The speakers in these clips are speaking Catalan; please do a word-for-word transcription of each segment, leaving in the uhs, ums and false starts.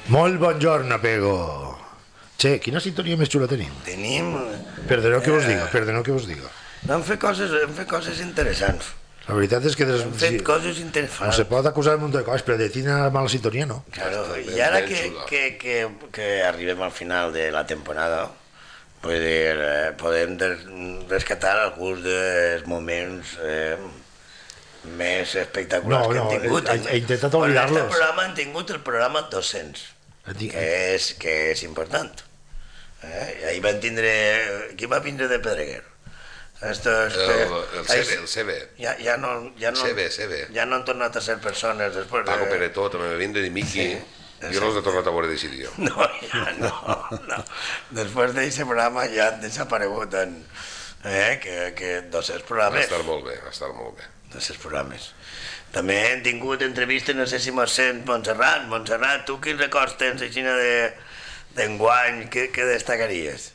Molt bon giorno, Pego. Che, quina sintonia més xula tenim? Tenim... Perdoneu que us diga, perdoneu que us diga. No, hem fet coses, hem fet coses interessants. La veritat és que... Des... Hem fet sí, coses no interessants. se pot acusar un munt de coses, però de tina mala sintonia no. Claro, i ara que, que, que, que arribem al final de la temporada, vull dir, eh, podem des, rescatar alguns dels moments eh, més espectaculars No, que no, hem tingut. he- he intentat oblidar-los. En aquest programa hem tingut el programa dos-cents, Dic- que és, que és important. Eh? I ahir van tindre... Qui va vindre de Pedreguer? Esto es, El, el ahí- Sebe, el Sebe. Ja, ja, no, ja, no, Sebe, Sebe. ja no han tornat a ser persones després de... Paco Peretó, també me vindre, i Miqui. Sí, Jo no els he tornat a veure de sitio. No, ja no, no. Després d'aquest programa ja han desaparegut en, eh, que, que dos-cents Va programes. estar molt bé, va estar molt bé. dos-cents programes. També hem tingut entrevistes, no sé si mos sent Montserrat. Montserrat, tu quins records tens així de d'enguany, què, què destacaries?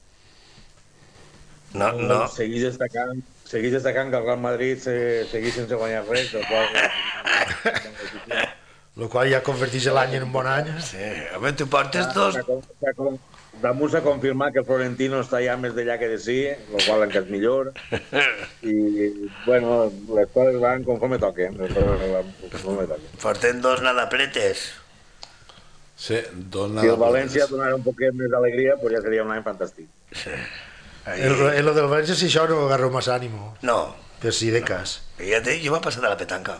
No, no. Seguís destacant, seguís destacant que el Real Madrid se, seguís sense guanyar res, el qual... El qual ja converteix l'any en un bon any. Sí, home, tu portes dos... Damunt s'ha confirmat que el Florentino està ja més d'allà que de sí, el qual encara és millor. I, bueno, les coses van conforme toquen. Les coses van conforme toquen. Portem dos nadapretes. Sí, dos Si nada. el València donara un poquet més d'alegria, pues ja seria un any fantàstic. Sí. Ahí... El, el del València, si això no agarro massa ànimo, No, per si de cas. ja te, jo m'he passat a la petanca.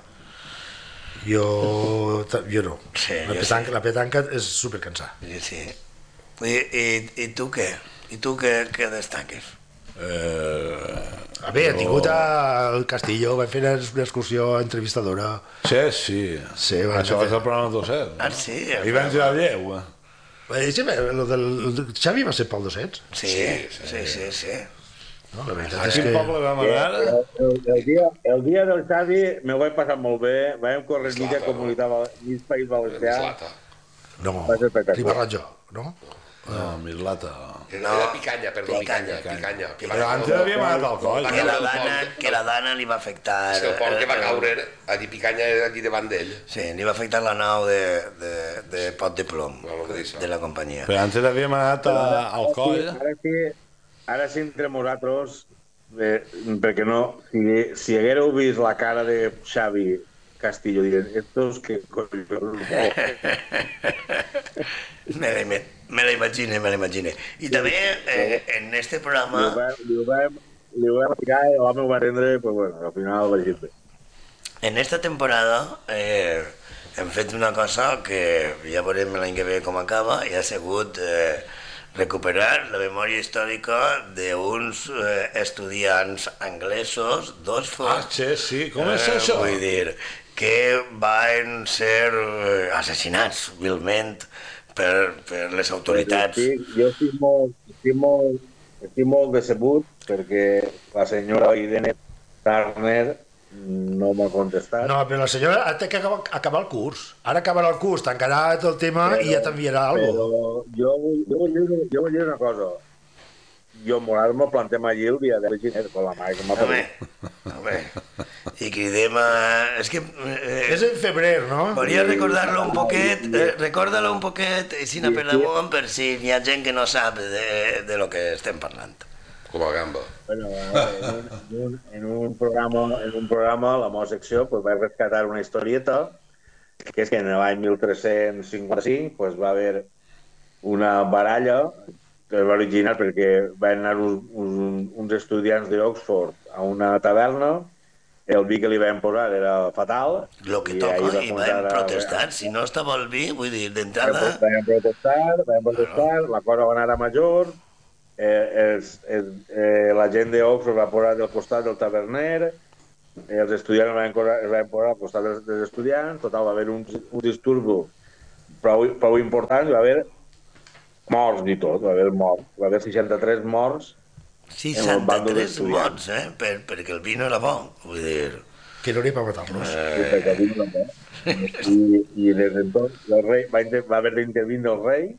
Jo, ta- jo no. Sí, la, jo petanca, sí. la petanca és supercansar. Sí, sí. I, i, i tu què? I tu què, què destaques? Eh, A veure, he tingut al Castillo, vaig fer una excursió entrevistadora. sí, sí. Sí, va, Això va va ser el programa dos-cents. Ah, sí? Ahir vam girar lleu. eh. Eh, sí, el del el del Xavi va ser pel dos-cents. Sí, sí, sí, sí, sí. No, la veritat A és quin que... poble vam anar? El, el, el, dia, el dia del Xavi me ho vaig passar molt bé, vam córrer mitja Eslata, comunitat, val- mig país valencià, Eslata. No, va ser espectacular. Ribarrojo, no? No, Mislata. No, Era Picanya, perdó, Picanya, Picanya, Picanya. Que va Però caure antes el- havíem anat al coll. Va Que caure la el dana, pont- que la dana li va afectar... És el pont que va el- caure allí Picanya allí davant d'ell. Sí, li va afectar la nau de, de, de pot de plom Bueno, què dius? de la companyia. Però antes havíem anat a, al coll. Ara sí, ara sí entre nosaltres, eh, perquè no, si, si haguéreu vist la cara de Xavi Castillo, dirien, estos que collons... Me la, me, me la imagine, me la imagine. I també eh, en este Li ho programa... vam, li ho vam, li ho vam ficar i l'home ho va atendre, pues bueno, al final va dir bé. En esta temporada eh, hem fet una cosa que ja veurem l'any que ve com acaba i ha sigut eh, recuperar la memòria històrica d'uns eh, estudiants anglesos d'Oxford. Ah, sí, sí. Com és Eh, això? Vull dir, que van ser eh, assassinats vilment per, per les autoritats. Estic, jo estic molt, estic molt, estic molt decebut perquè la senyora Irene Turner no m'ha contestat. No, però la senyora ha de que acabar, acabar el curs. Ara acabarà el curs, tancarà tot el tema Però- i ja t'enviarà alguna cosa. Però jo, vull- jo, vull dir, jo vull dir una cosa. Jo moral me plantem allí el dia de gener con la mare que m'ha Home, parit. home, i cridem a... És que... Eh, És en febrer, no? Volia recordar-lo un poquet, eh, recorda-lo un poquet, així per damunt, per si hi ha gent que no sap de, de lo que estem parlant. Com a gamba. Bueno, en, un, en, un, en, un programa, en un programa, la meva secció, pues, vaig rescatar una historieta, que és que en l'any mil tres-cents cinquanta-cinc pues, va haver una baralla que es va originar perquè van anar uns, uns, uns estudiants d'Oxford a una taverna, el vi que li van posar era fatal. Lo que i toca, ahir va i començar vam a- protestar. Si no estava el vi, vull dir, Vam d'entrada... vam protestar, vam protestar, la cosa va anar a major, eh, els, els, eh, la gent d'Oxford va posar del costat del taverner, eh, els estudiants van, cosar, es van posar al costat dels, dels estudiants, total, va haver un, un disturbo prou, prou important, va haver morts i tot, va haver morts, va haver seixanta-tres morts en el bàndol seixanta-tres d'estudiants. morts, eh? Per, perquè el vi no era bo. Vull dir... Que no n'hi per matar-los. I, perquè aquí no, no. I, i des d'entonces el rei va, inter- va haver d'intervindre el rei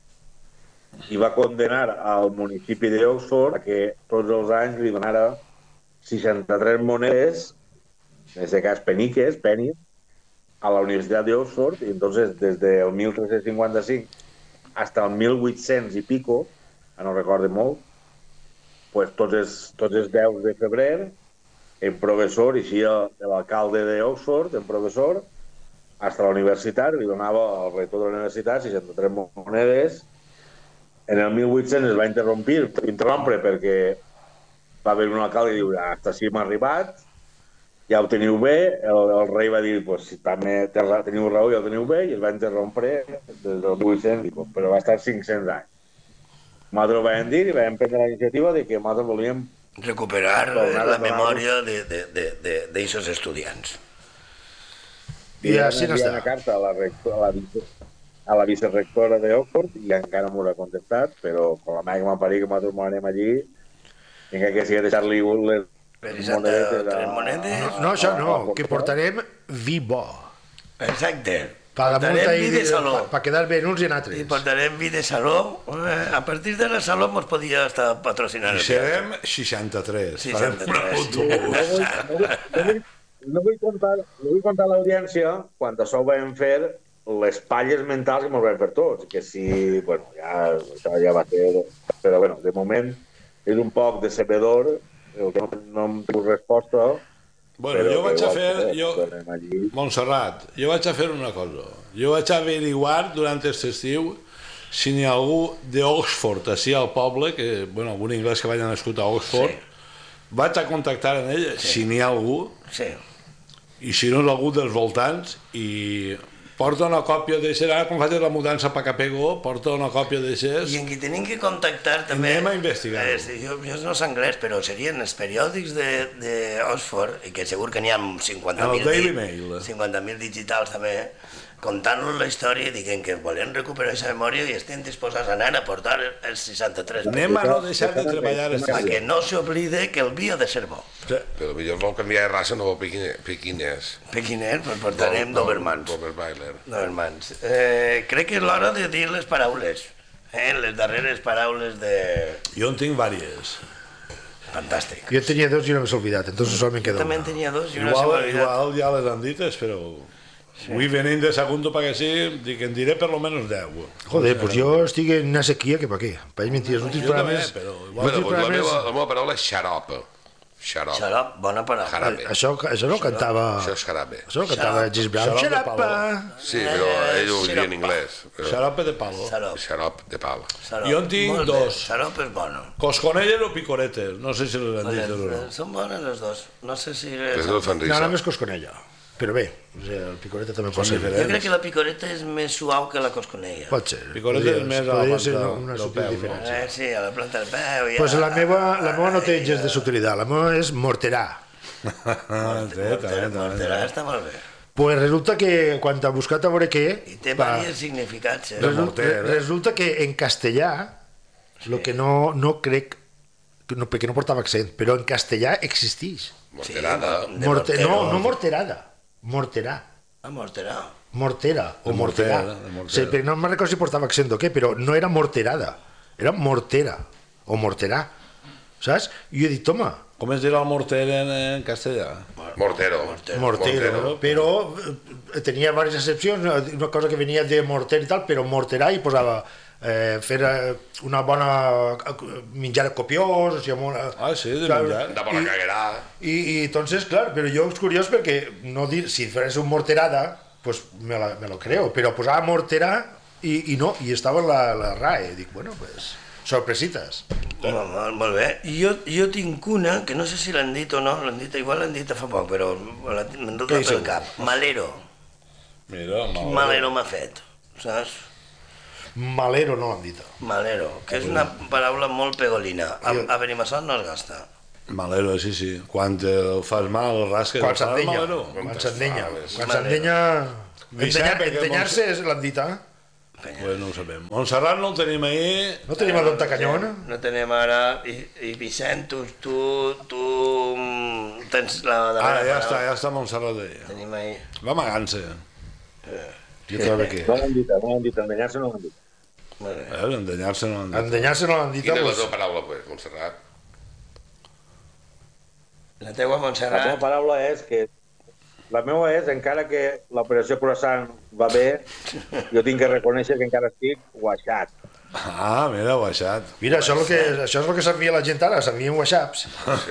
i va condenar al municipi d'Oxford a que tots els anys li donara seixanta-tres monedes, en aquest cas peniques, pennies, a la Universitat d'Oxford, i entonces des del mil tres-cents cinquanta-cinc fins al mil vuit-cents i pico, no recordo molt, pues, tots, els, tots els deu de febrer, en professor, i així l'alcalde d'Oxford, en professor, fins a la universitat, li donava al rector de la universitat seixanta-tres monedes. En el mil vuit-cents es va interrompir, interrompre perquè va haver un alcalde i diu, hasta així m'ha arribat, ja ho teniu bé, el, el rei va dir, pues, si també teniu raó, ja ho teniu bé, i es va interrompre des del mil vuit-cents, però va estar cinc-cents anys. Nosaltres ho vam dir i vam prendre la iniciativa de que nosaltres volíem recuperar la memòria d'aixòs estudiants. I així no està. Una carta a la, rector, a la, a la vicerectora d'Oxford i encara m'ho ha contestat, però com la meva que m'ha parit que nosaltres m'ho anem allí, vinga que sigui deixar-li les monedes. A... monedes. No, no, això no, que portarem vi bo. Exacte. Per la multa i vi de saló. Per quedar bé uns i en altres. I portarem vi de saló. A partir de la saló ens podia estar patrocinant. I serem seixanta-tres. seixanta-tres. No vull contar, no vull contar a l'audiència quan això ho vam fer les palles mentals que ens vam fer tots, que sí, bueno, ja, això ja va ser... Però, bueno, de moment és un poc decebedor, el que no, no em tinc resposta. Bueno, jo vaig a fer... Jo... Montserrat, jo vaig a fer una cosa. Jo vaig a averiguar durant aquest estiu si n'hi ha algú d'Oxford, així al poble, que, bueno, algun anglès que vagi nascut a Oxford, sí. Vaig a contactar amb ell, sí. Si n'hi ha algú, sí. I si no és algú dels voltants, i porta una còpia d'aixes, ara quan faig la mudança per Capego, porta una còpia d'aixes... I en qui tenim que contactar també... Anem a investigar. Eh, jo, jo no sé anglès, però serien els periòdics d'Oxford, i que segur que n'hi ha cinquanta mil di digitals també, contant-nos la història i dient que volen recuperar aquesta memòria i estem disposats a anar a portar els seixanta-tres. Anem a no deixar de treballar els a que no s'oblide que el vi ha de ser bo. Sí. Però millor vol canviar de raça, no vol pequinès. Pequinès, pues portarem no, Dobermans. Dobermeiler. Dobermans. Eh, crec que és l'hora de dir les paraules, eh? Les darreres paraules de... Jo en tinc vàries. Fantàstic. Jo tenia dos i no m'he oblidat, entonces solament queda una. Jo també tenia dos i una s'ha oblidat. Igual ja les han dites, però... Sí. Avui venint de segundo para que sí, dic, en diré per lo menos deu. Joder, pues jo estic en una sequia que pa què? Pa ells mentides, últims programes... Però, bueno, pues la, meva, la meva paraula és xarop. Xarop. Xarop, bona paraula. Jarabe. Això, això no cantava... Això és jarabe. Això no cantava Gis Brown. Xarapa. Sí, però ell ho diria en anglès. Xarope de palo. Xarop de palo. Jo en tinc dos. Xarop és bueno. Cosconelles o picoretes, no sé si les han dit o no. Són bones les dos. No sé si... Les dos fan risa. No, només Cosconella. Però bé, o sigui, el picoreta també pot ser diferent. Jo crec que la picoreta és més suau que la cosconella. Pot ser. Picoreta és més a la planta una, una sutil diferència. Eh, sí, a la planta del peu. Ja... Pues la meva, la meva no té gens de subtilitat, la meva és morterà. Morterà està molt bé. Pues resulta que quan t'ha buscat a veure què... I té diversos significats. Eh? Resulta, resulta que en castellà, el que no, no crec, no, perquè no portava accent, però en castellà existeix. Morterada. Morte, no, no morterada. Morterà. Ah, morterà. Mortera o morterà. Sí, però no me'n recordo si portava accent o què, però no era morterada, era mortera o morterà, saps? I jo he dit, home... Com es dirà el morter en, en castellà? Mortero. Mortero, mortero. Però tenia diverses excepcions, una cosa que venia de morter i tal, però morterà i posava... Eh, fer una bona menjar copiós, o sigui, una, ah, sí, de menjar, de bona caguerà. I, i entonces, clar, però jo és curiós perquè no dir, si fes un morterada, pues me, la, me lo creo, però posava morterà i, i no, i estava la, la R A E, dic, bueno, pues, sorpresites. Molt, molt, molt bé. Jo, jo tinc una, que no sé si l'han dit o no, l'han dit, igual l'han dit fa poc, però m'han dut pel cap. Malero. Mira, malero. Malero m'ha fet, saps? Malero no l'han dit. Malero, que és una paraula molt pegolina. A, a Benimassot no es gasta. Malero, sí, sí. Quan el fas mal, el rasques... Quan s'endenya. Quan s'endenya. Quan s'endenya... Endenyar-se l'han dit, eh? Pues no ho sabem. Montserrat no el tenim ahí. No tenim el Doctor Canyón? No tenim ara... I, i Vicent, tu, tu, tu tens la... Ah, ja està, ja està Montserrat d'ahí. Tenim ahí. Va amagant-se. Jo trobo que... No l'han dit, no l'han dit, endenyar-se no l'han dit. Eh, endenyar-se no l'han dit. Endenyar-se no l'han dit. Quina és la teva paraula, pues, Montserrat? La teua, Montserrat? La teva paraula és que la meva és, encara que l'operació croissant va bé, jo tinc que reconèixer que encara estic guaixat. Ah, mira, WhatsApp. Mira, això és el que, això és el que s'envia la gent ara, s'envien whatsapps.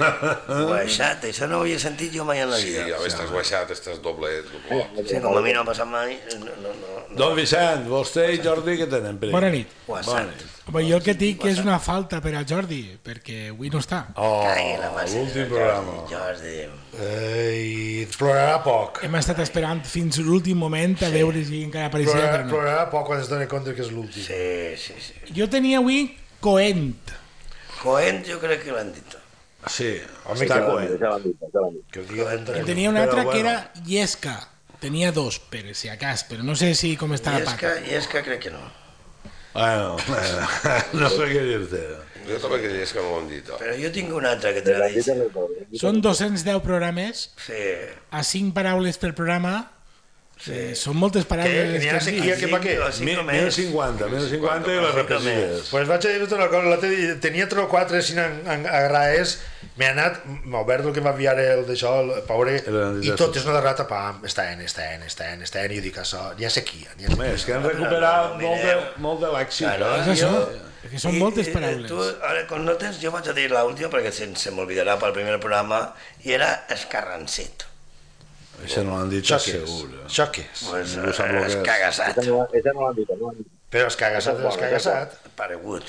Guaixat, això no ho havia sentit jo mai en la Sí, vida. ja estàs guaixat, estàs doble... doble. Sí, com a mi no ha passat mai... No, no, no. Don Vicent, vostè i Jordi, què tenen? Pri? Bona nit. Bona WhatsApp. nit. Home, jo el que dic és una falta per a Jordi, perquè avui no està. Oh, Cagui la massa. l'últim programa. Jordi. Eh, I plorarà poc. Hem estat esperant fins l'últim moment a veure si encara apareixia, Plorarà, però no. plorarà poc quan es doni compte que és l'últim. Sí, sí, sí. Jo tenia avui Coent. Coent jo crec que l'han dit. Sí, Home, està que- coent. Ja l'han dit, ja l'han dit. Que ho digui I d'entre tenia una Però altra que bueno. era Llesca. Tenia dos, per si acas, però no sé si com està I la és que, pata. i és que crec que no. Bueno, no sé què dir-te. Jo també que és que no ho han dit. Oh. Però jo tinc una altra que te la L'han dit dic. en les dues. Són dos-cents deu programes, Sí. a cinc paraules per programa. Eh, són moltes Què? paraules N'hi ha que sequia, què pa què? o cinc o mil més. cinquanta, mil cinquanta i les cinc o més. repetides. Pues vaig a dir-te una cosa, l'altre dia tenia tres o quatre si agraes, m'he anat, m'ha obert el que va enviar el d'això, el pobre, i tot és una de rata, pam, està en, està en, està en, està en, i jo dic això, n'hi ha sequia, n'hi ha Home, és que sequia. han recuperat molt de, molt de lèxit. Claro. Eh? És això, Jo- que són I- moltes i- paraules. Tu, ara, quan no tens, jo vaig a dir l'última perquè se, se m'olvidarà pel primer programa, i era escarrancit. Això no l'han dit, Això és què és? segur. Això què és? Pues, Ningú sap lo que és. escagassat. Esa no, esa no l'han dit, no l'han dit. Però és cagassat, és cagassat. Paregut.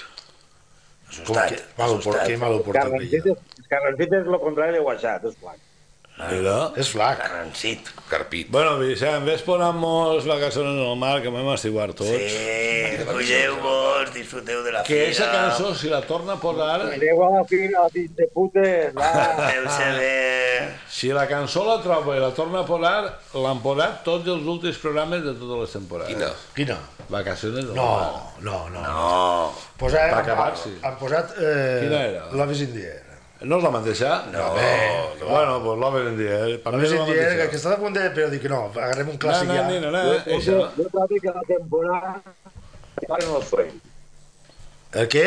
Com Assustat. que malo por, assustat. que malo portat Carrancit ella. és, carrancit és el contrari de guaixat, és flac. Mira. És flac. Escarrancit. Carpit. Bueno, Vicent, ves ponamos vacaciones en el mar, que m'hem estiuat tots. Sí, cuideu-vos, disfruteu de la Que fira. aquesta cançó, si la torna a posar, Aneu a la fira, fills de putes, va. Feu-se bé. si la cançó la troba i la torna a posar, l'han posat tots els últims programes de totes les temporades. Quina? Quina? Vacaciones en el No, mar. no, no. No. Posa, Va han, acabar, sí. han posat eh, Quina era? Love is in the air. No és la mateixa? No. no. Bueno, pues l'Over in the Air. Per mi Love és is la in the air, que, mateixa. que està a punt de... Però dic, no, agarrem un No, clàssic no, ja. no, no, no, Jo, eixa. jo trobo que la temporada para no soy, El què?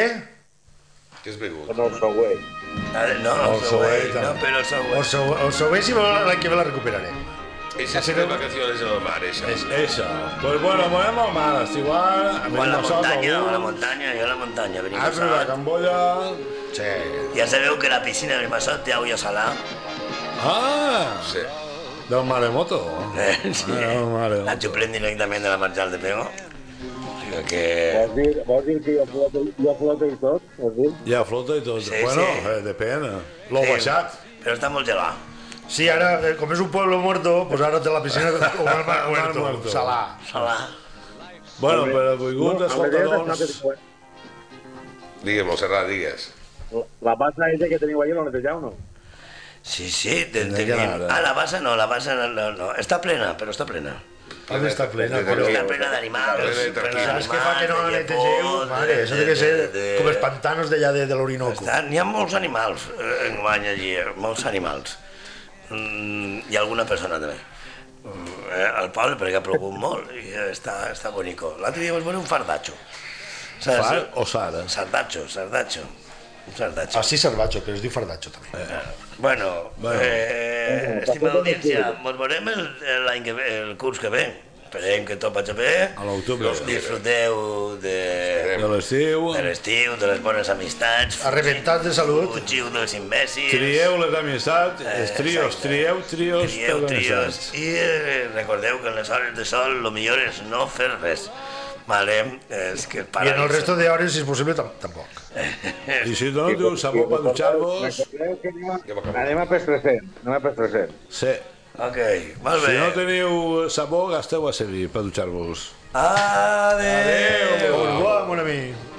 Què has begut? no soy. No, El el Subway, Subway, no, però el El Subway. seu- el següent, si vol, l'any que ve la recuperaré. Eixa sí de vacaciones en el mar, eixa. Eixa. Pues bueno, monem al mar, estiguar, a O a la Benimassot, muntanya, o a la alguns, muntanya, jo a la muntanya, venim a altres a Salt. Camboya. Sí. Ja sabeu que la piscina de Benimassot té aigua salada. Ah, Sí. del maremoto. Eh, sí. Ah, del maremoto. La xuplem directament de la marjal de Pego. O sigui que... Vols dir, vols dir que jo floto, jo floto i tot? Vols dir? Ja flota i tot. Sí, bueno, sí. eh, depèn. L'ho Sí, baixat. Però està molt gelat. Sí, ara, eh, com és un pueblo muerto, pues ara té la piscina com el mar muerto. muerto. Salà. Salà. Bueno, per a volguts No, a veure, no, escoltadors... que- Digue'm, Montserrat, digues. La pasta esa que teniu ahí no netejau, no? Sí, sí, te, Tindré que tenim... anar, eh? Ah, la bassa no, la bassa no, no, no. Està plena, però està plena. Ha d'estar plena, Plena, però... Està plena d'animals. Plena de plena tranquils. Saps què fa que no la de netegeu? llepons, Mare, de- això té que de- ser de- com els pantanos d'allà de, de l'Orinoco. Està- N'hi ha molts animals eh, en guany allí, eh, molts animals. Mm, I alguna persona també. Mm, eh, al poble perquè ha plogut molt i està, està bonico. L'altre dia vaig veure un fardatxo. Saps? Far o Sara? Sardatxo, sardatxo. Un sardatxo. Ah, sí, Sarvatxo, però es diu Fardatxo, també. Bueno, Bueno. eh, estimada audiència, ens veurem el- l'any que ve, el curs que ve. Esperem que tot vagi bé. A l'octubre. Disfruteu de, De l'estiu. de l'estiu, de les bones amistats. Arrebentat de salut. Fugiu dels imbècils. Trieu les amistats, Eh, els trios, exacte. trieu trios Trieu, per trios. amistats. I eh, recordeu que en les hores de sol el millor és no fer res. Vale? És que I en el resto de hores, si és possible, tam tampoc. I si doneu un sabó per dutxar-vos, Recordeu que anem a, anem a pes tres-cents, anem a pes tres-cents. sí. Ok, molt Si bé. no teniu sabó, gasteu a servir per dutxar-vos. Adéu. Au revoir, mon ami.